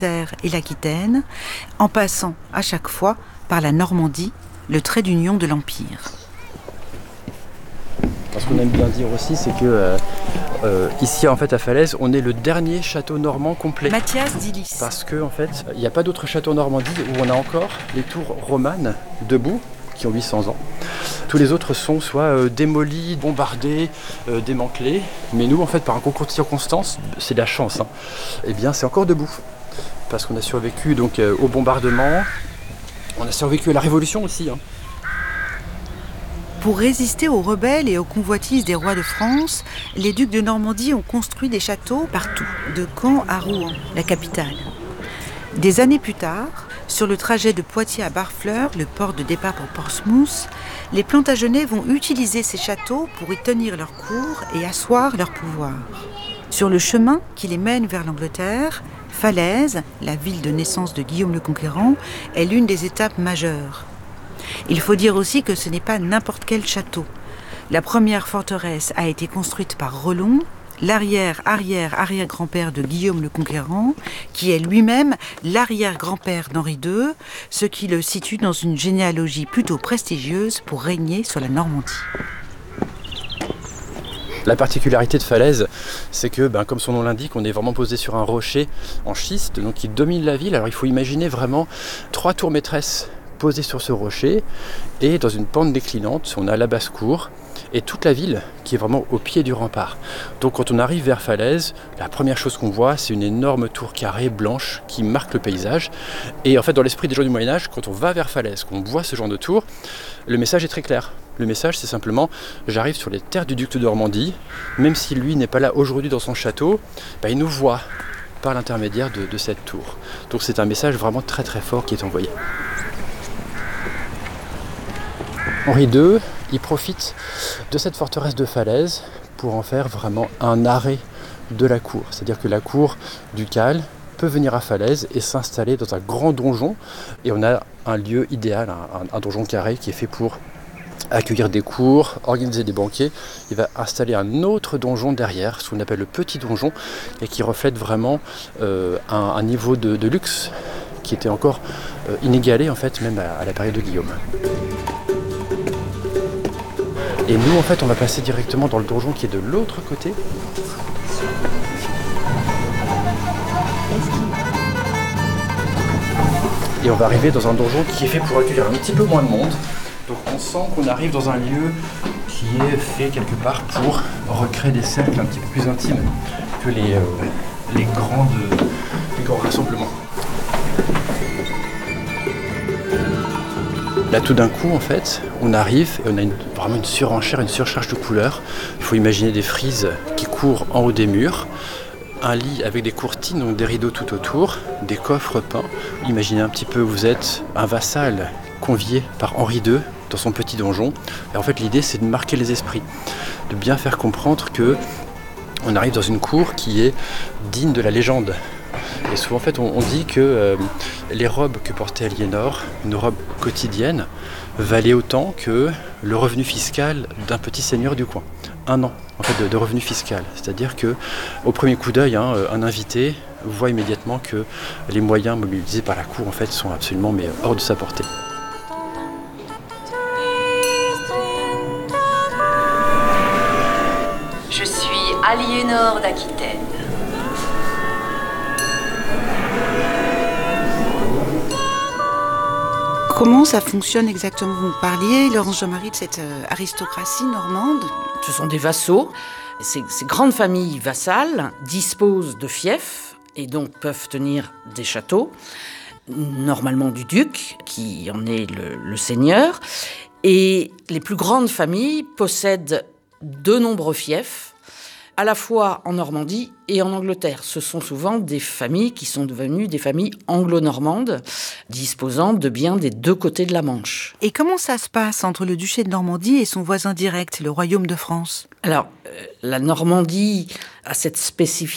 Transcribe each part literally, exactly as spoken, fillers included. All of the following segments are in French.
et l'Aquitaine, en passant à chaque fois par la Normandie, le trait d'union de l'Empire. Ce qu'on aime bien dire aussi, c'est que euh, euh, ici, en fait, à Falaise, on est le dernier château normand complet. Mathias Dillis. Parce qu'en en fait, il n'y a pas d'autre château en Normandie où on a encore les tours romanes debout, qui ont huit cents ans. Tous les autres sont soit euh, démolis, bombardés, euh, démantelés. Mais nous, en fait, par un concours de circonstances, c'est de la chance, hein, eh bien, c'est encore debout. Parce qu'on a survécu donc, euh, au bombardement, on a survécu à la Révolution aussi. Hein. Pour résister aux rebelles et aux convoitises des rois de France, les ducs de Normandie ont construit des châteaux partout, de Caen à Rouen, la capitale. Des années plus tard, sur le trajet de Poitiers à Barfleur, le port de départ pour Portsmouth, les Plantagenets vont utiliser ces châteaux pour y tenir leur cour et asseoir leur pouvoir. Sur le chemin qui les mène vers l'Angleterre, Falaise, la ville de naissance de Guillaume le Conquérant, est l'une des étapes majeures. Il faut dire aussi que ce n'est pas n'importe quel château. La première forteresse a été construite par Rollon, l'arrière-arrière-arrière-grand-père de Guillaume le Conquérant, qui est lui-même l'arrière-grand-père d'Henri deux, ce qui le situe dans une généalogie plutôt prestigieuse pour régner sur la Normandie. La particularité de Falaise, c'est que, ben, comme son nom l'indique, on est vraiment posé sur un rocher en schiste, donc qui domine la ville. Alors il faut imaginer vraiment trois tours maîtresses posées sur ce rocher, et dans une pente déclinante, on a la basse-cour, et toute la ville qui est vraiment au pied du rempart. Donc quand on arrive vers Falaise, la première chose qu'on voit, c'est une énorme tour carrée blanche qui marque le paysage. Et en fait, dans l'esprit des gens du Moyen-Âge, quand on va vers Falaise, qu'on voit ce genre de tour, le message est très clair. Le message, c'est simplement, j'arrive sur les terres du duc de Normandie, même si lui n'est pas là aujourd'hui dans son château, bah, il nous voit par l'intermédiaire de, de cette tour. Donc c'est un message vraiment très très fort qui est envoyé. Henri deux, il profite de cette forteresse de Falaise pour en faire vraiment un arrêt de la cour. C'est-à-dire que la cour ducale peut venir à Falaise et s'installer dans un grand donjon. Et on a un lieu idéal, un, un donjon carré qui est fait pour accueillir des cours, organiser des banquets. Il va installer un autre donjon derrière, ce qu'on appelle le petit donjon, et qui reflète vraiment euh, un, un niveau de, de luxe qui était encore euh, inégalé en fait, même à, à la période de Guillaume. Et nous, en fait, on va passer directement dans le donjon qui est de l'autre côté. Et on va arriver dans un donjon qui est fait pour accueillir un petit peu moins de monde. Donc on sent qu'on arrive dans un lieu qui est fait quelque part pour recréer des cercles un petit peu plus intimes que les, euh, les, grandes, les grands rassemblements. Là, tout d'un coup, en fait, on arrive et on a une, vraiment une surenchère, une surcharge de couleurs. Il faut imaginer des frises qui courent en haut des murs, un lit avec des courtines, donc des rideaux tout autour, des coffres peints. Imaginez un petit peu, vous êtes un vassal convié par Henri deux dans son petit donjon. Et en fait, l'idée, c'est de marquer les esprits, de bien faire comprendre que on arrive dans une cour qui est digne de la légende. Et souvent, en fait, on, on dit que euh, les robes que portait Aliénor, une robe quotidienne, valaient autant que le revenu fiscal d'un petit seigneur du coin. Un an, en fait, de, de revenu fiscal. C'est-à-dire que, au premier coup d'œil, hein, un invité voit immédiatement que les moyens mobilisés par la cour, en fait, sont absolument mais, hors de sa portée. Je suis Aliénor d'Aquitaine. Comment ça fonctionne exactement? Vous parliez, Laurence Jean-Marie, de cette euh, aristocratie normande. Ce sont des vassaux. Ces, ces grandes familles vassales disposent de fiefs et donc peuvent tenir des châteaux, normalement du duc, qui en est le, le seigneur. Et les plus grandes familles possèdent de nombreux fiefs, à la fois en Normandie et en Angleterre. Ce sont souvent des familles qui sont devenues des familles anglo-normandes, disposant de biens des deux côtés de la Manche. Et comment ça se passe entre le duché de Normandie et son voisin direct, le royaume de France? Alors, euh, la Normandie a cette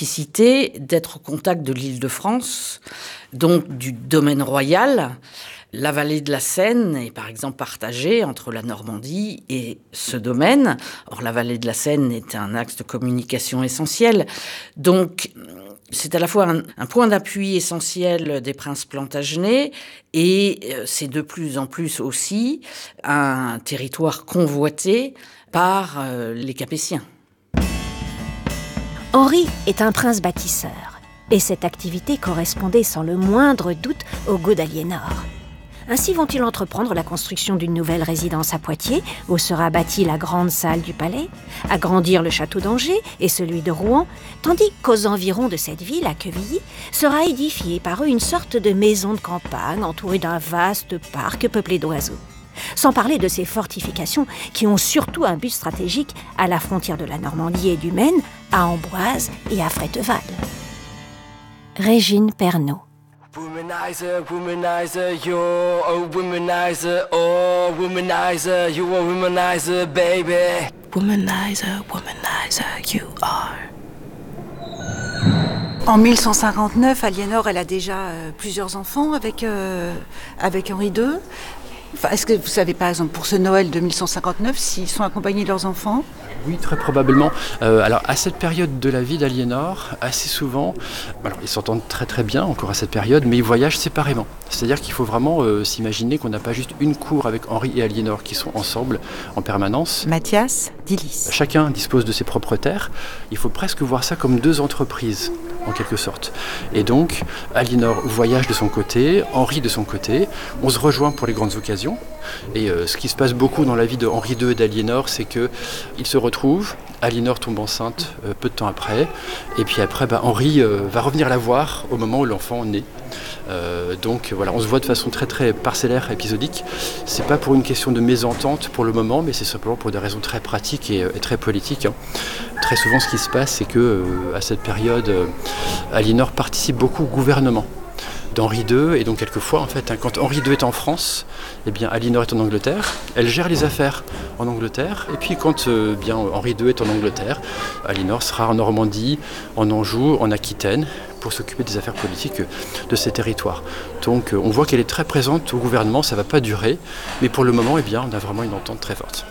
spécificité d'être au contact de l'Île-de-France, donc du domaine royal. La vallée de la Seine est par exemple partagée entre la Normandie et ce domaine. Or, la vallée de la Seine est un axe de communication essentiel. Donc, c'est à la fois un, un point d'appui essentiel des princes plantagenets et c'est de plus en plus aussi un territoire convoité par euh, les Capétiens. Henri est un prince bâtisseur et cette activité correspondait sans le moindre doute au goût d'Aliénor. Ainsi vont-ils entreprendre la construction d'une nouvelle résidence à Poitiers, où sera bâtie la grande salle du palais, agrandir le château d'Angers et celui de Rouen, tandis qu'aux environs de cette ville, à Quevilly, sera édifiée par eux une sorte de maison de campagne entourée d'un vaste parc peuplé d'oiseaux. Sans parler de ces fortifications qui ont surtout un but stratégique à la frontière de la Normandie et du Maine, à Amboise et à Fréteval. Régine Pernaut. Womanizer, womanizer, you're a womanizer, oh, womanizer, you're a womanizer, baby. Womanizer, womanizer, you are. En mille cent cinquante-neuf, Aliénor, elle a déjà euh, plusieurs enfants avec, euh, avec Henri deux. Enfin, est-ce que vous savez, par exemple, pour ce Noël de mille cent cinquante-neuf, s'ils sont accompagnés de leurs enfants ? Oui, très probablement. Euh, alors, à cette période de la vie d'Aliénor, assez souvent, alors, ils s'entendent très très bien encore à cette période, mais ils voyagent séparément. C'est-à-dire qu'il faut vraiment euh, s'imaginer qu'on n'a pas juste une cour avec Henri et Aliénor qui sont ensemble en permanence. Mathias, d'Illis. Chacun dispose de ses propres terres. Il faut presque voir ça comme deux entreprises, en quelque sorte. Et donc, Aliénor voyage de son côté, Henri de son côté. On se rejoint pour les grandes occasions. Et euh, ce qui se passe beaucoup dans la vie de Henri deux et d'Aliénor, c'est qu'ils se retrouvent. Aliénor tombe enceinte euh, peu de temps après. Et puis après, bah, Henri euh, va revenir la voir au moment où l'enfant naît. Euh, donc voilà, on se voit de façon très très parcellaire, épisodique. C'est pas pour une question de mésentente pour le moment, mais c'est simplement pour des raisons très pratiques et, et très politiques. Hein. Très souvent, ce qui se passe, c'est que euh, à cette période, euh, Aliénor participe beaucoup au gouvernement d'Henri deux, et donc quelquefois, en fait, hein, quand Henri deux est en France, eh bien, Aliénor est en Angleterre, elle gère les affaires en Angleterre, et puis quand euh, bien, Henri deux est en Angleterre, Aliénor sera en Normandie, en Anjou, en Aquitaine, pour s'occuper des affaires politiques de ces territoires. Donc on voit qu'elle est très présente au gouvernement, ça ne va pas durer, mais pour le moment, eh bien, on a vraiment une entente très forte.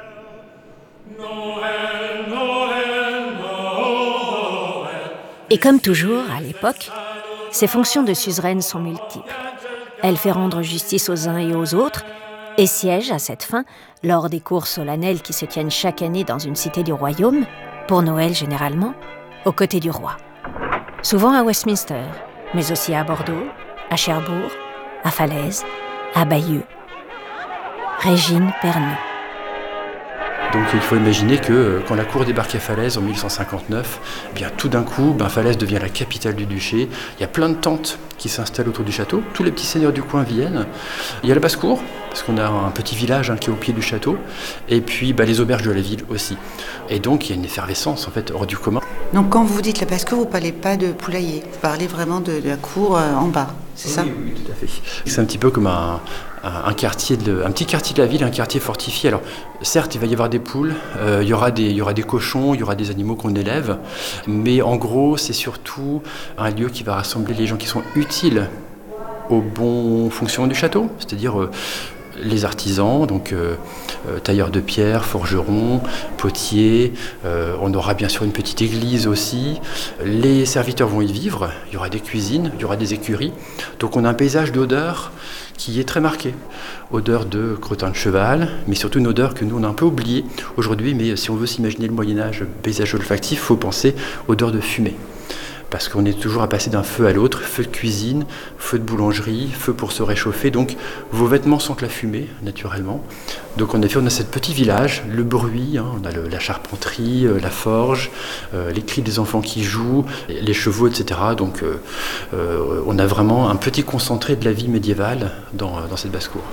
Et comme toujours, à l'époque, ses fonctions de suzeraine sont multiples. Elle fait rendre justice aux uns et aux autres et siège à cette fin lors des cours solennelles qui se tiennent chaque année dans une cité du royaume, pour Noël généralement, aux côtés du roi. Souvent à Westminster, mais aussi à Bordeaux, à Cherbourg, à Falaise, à Bayeux. Régine Pernaut. Donc il faut imaginer que quand la cour débarque à Falaise en mille cent cinquante-neuf, eh bien, tout d'un coup, ben, Falaise devient la capitale du duché. Il y a plein de tentes qui s'installent autour du château. Tous les petits seigneurs du coin viennent. Il y a la basse-cour, parce qu'on a un petit village hein, qui est au pied du château. Et puis ben, les auberges de la ville aussi. Et donc il y a une effervescence en fait hors du commun. Donc quand vous dites la basse-cour, vous ne parlez pas de poulailler. Vous parlez vraiment de, de la cour euh, en bas, c'est oui, ça ? Oui, oui, tout à fait. C'est un petit peu comme un... Un, quartier de, un petit quartier de la ville, un quartier fortifié. Alors, certes, il va y avoir des poules, euh, il y aura des, il y aura des cochons, il y aura des animaux qu'on élève, mais en gros, c'est surtout un lieu qui va rassembler les gens qui sont utiles au bon fonctionnement du château, c'est-à-dire euh, les artisans, donc euh, euh, tailleurs de pierre, forgerons, potiers, euh, on aura bien sûr une petite église aussi, les serviteurs vont y vivre, il y aura des cuisines, il y aura des écuries, donc on a un paysage d'odeurs qui est très marqué. Odeur de crottin de cheval, mais surtout une odeur que nous on a un peu oubliée aujourd'hui, mais si on veut s'imaginer le Moyen-Âge paysage olfactif, il faut penser odeur de fumée. Parce qu'on est toujours à passer d'un feu à l'autre, feu de cuisine, feu de boulangerie, feu pour se réchauffer. Donc vos vêtements sentent la fumée, naturellement. Donc en effet, on a ce petit village, le bruit, hein, on a le, la charpenterie, euh, la forge, euh, les cris des enfants qui jouent, les chevaux, et cetera. Donc euh, euh, on a vraiment un petit concentré de la vie médiévale dans, dans cette basse-cour.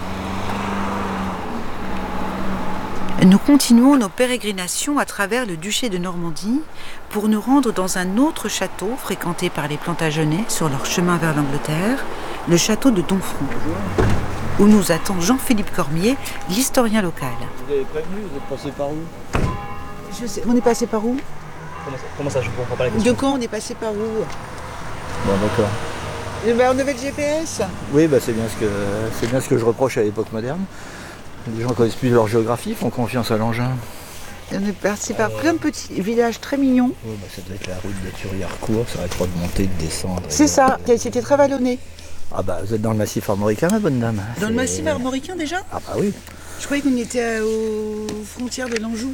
Nous continuons nos pérégrinations à travers le duché de Normandie pour nous rendre dans un autre château fréquenté par les Plantagenets sur leur chemin vers l'Angleterre, le château de Domfront, où nous attend Jean-Philippe Cormier, l'historien local. Vous avez prévenu, vous êtes passé par où? Je sais, on est passé par où? Comment ça, comment ça je comprends pas la question. De quand on est passé par où? Bon, d'accord. Eh ben, on avait le G P S. Oui, bah, c'est bien, ce que, c'est bien ce que je reproche à l'époque moderne. Les gens connaissent plus leur géographie, font confiance à l'engin. On est parti par plein de petits villages très mignons. Oui, bah, ça doit être la route de Thury-Harcourt, ça arrête pas de monter, de descendre. C'est ça, c'était très vallonné. Ah bah vous êtes dans le massif armoricain, ma bonne dame. Dans C'est- le massif armoricain déjà? Ah bah oui. Je croyais qu'on était aux frontières de l'Anjou.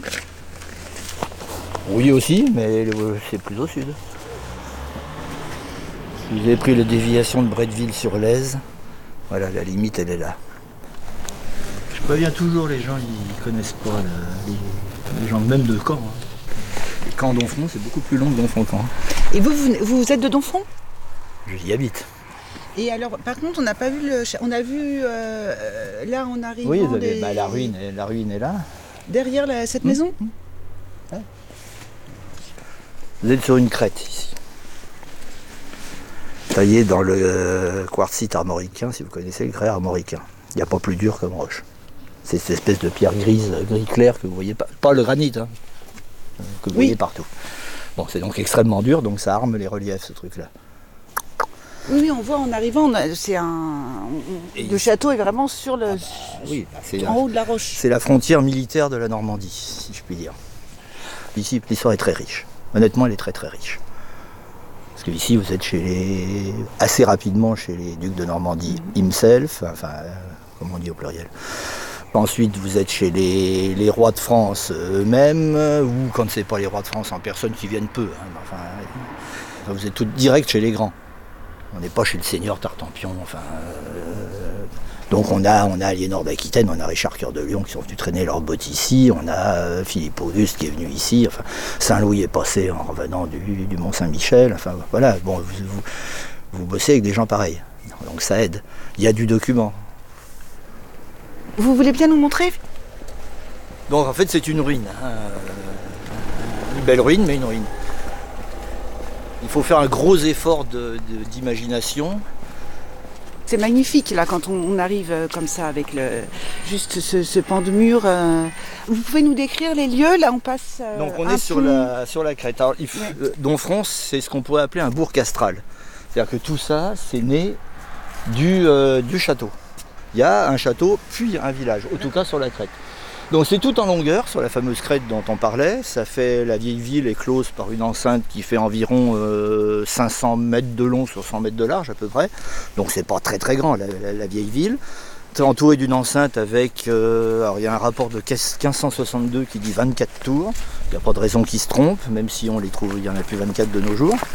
Oui aussi, mais le- c'est plus au sud. Si vous avez pris la déviation de Bretteville-sur-Lèze, voilà, la limite elle est là. Je préviens toujours les gens, ils connaissent pas le- les, les gens même de Caen. Hein. Les Caen d'Onfront, c'est beaucoup plus long que Donfront-Caen. Et vous, vous, vous êtes de Donfront? J'y habite. Et alors, par contre, on n'a pas vu le. cha- On a vu euh, là en arrivant. Oui, vous avez, les- bah, la, ruine, est- la ruine est là. Derrière la- cette Mmh. maison. Vous êtes sur une crête ici. Taillé dans le euh, quartzite armoricain, si vous connaissez le grès armoricain. Il n'y a pas plus dur comme roche. C'est cette espèce de pierre grise, euh, gris clair que vous voyez pas. Pas le granit, hein, euh, que vous Oui. voyez partout. Bon, c'est donc extrêmement dur, donc ça arme les reliefs, ce truc-là. Oui, oui, on voit en arrivant, on a- c'est un. on- Et le il- château est vraiment sur le. Oui, bah, c'est la, en haut de la roche. c'est la frontière militaire de la Normandie, si je puis dire. Ici, l'histoire est très riche. Honnêtement, elle est très très riche. Parce que ici, vous êtes chez les... assez rapidement chez les ducs de Normandie himself, enfin, euh, comme on dit au pluriel. Ensuite, vous êtes chez les, les rois de France eux-mêmes, ou quand c'est pas les rois de France en personne qui viennent peu. Hein, enfin, euh, vous êtes tout direct chez les grands. On n'est pas chez le seigneur Tartampion. Enfin, euh, donc on a, on a Aliénor d'Aquitaine, on a Richard Cœur de Lion qui sont venus traîner leurs bottes ici, on a euh, Philippe Auguste qui est venu ici. Enfin, Saint-Louis est passé en revenant du, du Mont-Saint-Michel. Enfin voilà, bon, vous, vous, vous bossez avec des gens pareils, donc ça aide. Il y a du document. Vous voulez bien nous montrer? Donc en fait c'est une ruine, hein. Une belle ruine mais une ruine. Il faut faire un gros effort de- de- d'imagination. C'est magnifique là quand on, on arrive euh, comme ça avec le juste ce, ce pan de mur. euh. Vous pouvez nous décrire les lieux? Là on passe. euh, Donc on un est sur pont. la, sur la crête. Alors, il f- Ouais. euh, Donfront, c'est ce qu'on pourrait appeler un bourg castral. C'est-à-dire que tout ça, c'est né du, euh, du château. Il y a un château, puis un village, en tout cas sur la crête. Donc c'est tout en longueur, sur la fameuse crête dont on parlait. Ça fait, la vieille ville est close par une enceinte qui fait environ euh, cinq cents mètres de long sur cent mètres de large à peu près. Donc c'est pas très très grand la, la- la vieille ville. C'est entouré d'une enceinte avec, euh, alors il y a un rapport de quinze cent soixante-deux qui dit vingt-quatre tours. Il n'y a pas de raison qu'ils se trompent, même si on les trouve, il y en a plus vingt-quatre de nos jours.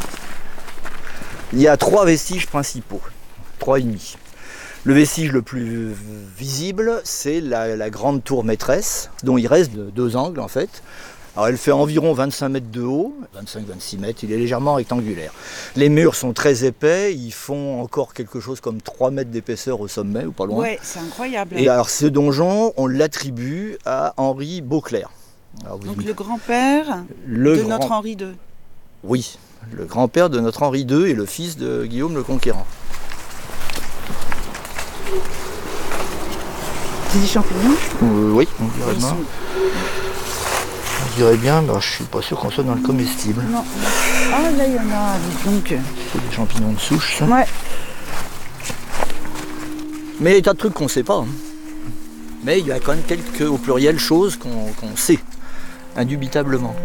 Il y a trois vestiges principaux, trois et demi. Le vestige le plus visible, c'est la, la grande tour maîtresse, dont il reste deux angles en fait. Alors elle fait environ vingt-cinq mètres de haut, vingt-cinq à vingt-six mètres, il est légèrement rectangulaire. Les murs sont très épais, ils font encore quelque chose comme trois mètres d'épaisseur au sommet, ou pas loin. Ouais, c'est incroyable. Et alors ce donjon, on l'attribue à Henri Beauclerc. Alors, vous- Donc le grand-père le de grand- notre Henri deux. Oui, le grand-père de notre Henri deux et le fils de Guillaume le Conquérant. C'est des champignons? Euh, oui, on dirait Ils bien. sont- On dirait bien, mais je suis pas sûr qu'on soit dans le comestible. Non. Ah là il y en a. Donc. euh, C'est des champignons de souche, ça. Ouais. Mais il y a des tas de trucs qu'on sait pas. hein. Mais il y a quand même quelques, au pluriel, choses qu'on qu'on sait, indubitablement.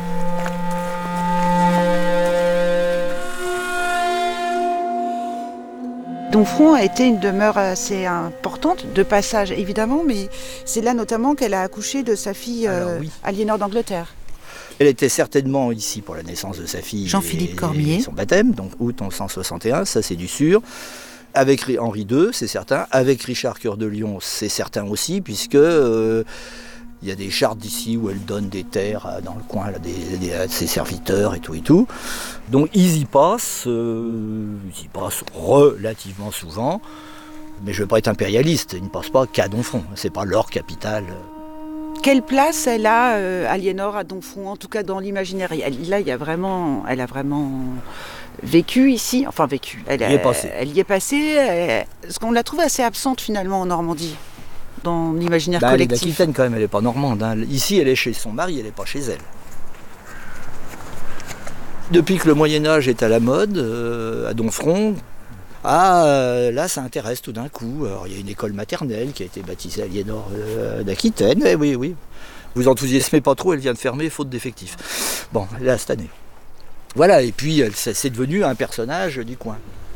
Donfront a été une demeure assez importante, de passage évidemment, mais c'est là notamment qu'elle a accouché de sa fille Alors, euh, oui. Aliénor d'Angleterre. Elle était certainement ici pour la naissance de sa fille Jean-Philippe et- Cormier. et son baptême, donc août mille cent soixante et un, ça c'est du sûr. Avec Ri- Henri deux, c'est certain. Avec Richard Cœur de Lion, c'est certain aussi, puisque euh, il y a des chartes d'ici où elle donne des terres à- dans le coin là, des, des- à ses serviteurs et tout et tout. Donc ils y passent, euh, ils y passent relativement souvent. Mais je ne veux pas être impérialiste, ils ne passent pas qu'à Donfront, c'est pas leur capitale. Quelle place elle a, euh, Aliénor, à Donfront, en tout cas dans l'imaginaire? Elle- Là, il y a vraiment, elle a vraiment vécu ici, enfin vécu. Elle, Elle y est passée. Elle y est passée, elle- parce qu'on la trouve assez absente finalement en Normandie, dans l'imaginaire Bah, elle est collectif. d'Aquitaine quand même, elle n'est pas normande. hein. Ici, elle est chez son mari, elle n'est pas chez elle. Depuis que le Moyen-Âge est à la mode, euh, à Donfront, Ah, euh, là, ça intéresse tout d'un coup. Alors, il y a une école maternelle qui a été baptisée Aliénor euh, d'Aquitaine. Eh oui, oui. Vous enthousiasmez pas trop, elle vient de fermer, faute d'effectifs. Bon, là, cette année. Voilà, et puis, c'est devenu un personnage du coin.